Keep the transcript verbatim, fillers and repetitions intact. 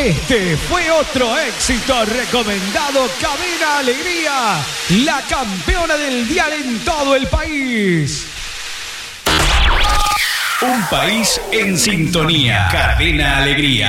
Este fue otro éxito recomendado. Cadena Alegría, la campeona del dial en todo el país. Un país en sintonía. Cadena Alegría.